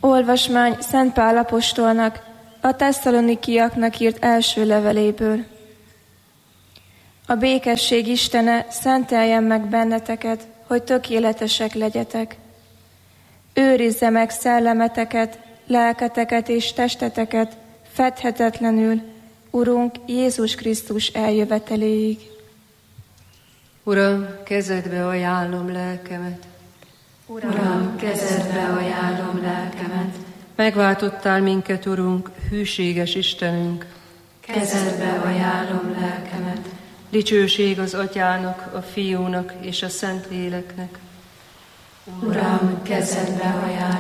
Olvasmány Szent Pál apostolnak a tesszalonikiaknak írt első leveléből. A békesség Istene szenteljen meg benneteket, hogy tökéletesek legyetek. Őrizze meg szellemeteket, lelketeket és testeteket fedhetetlenül Urunk Jézus Krisztus eljöveteléig. Uram, kezedbe ajánlom lelkemet. Uram, kezedbe ajánlom lelkemet. Megváltottál minket, Urunk, hűséges Istenünk. Kezedbe ajánlom lelkemet. Dicsőség az Atyának, a Fiúnak és a Szentléleknek. Uram, kezedbe ajánlom